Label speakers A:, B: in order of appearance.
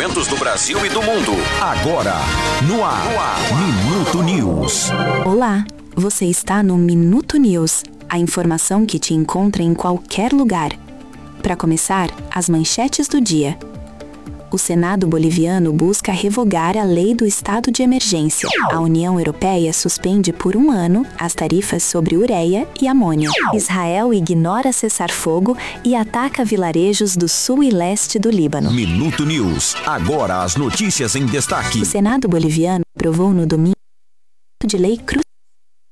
A: acontecimentos do Brasil e do mundo.
B: Agora, no ar, Minuto News.
C: Olá, você está no Minuto News, a informação que te encontra em qualquer lugar. Para começar, as manchetes do dia. O Senado boliviano busca revogar a lei do estado de emergência. A União Europeia suspende por 1 ano as tarifas sobre ureia e amônio. Israel ignora cessar-fogo e ataca vilarejos do sul e leste do Líbano.
B: Minuto News. Agora as notícias em destaque.
C: O Senado boliviano aprovou no domingo de lei crucial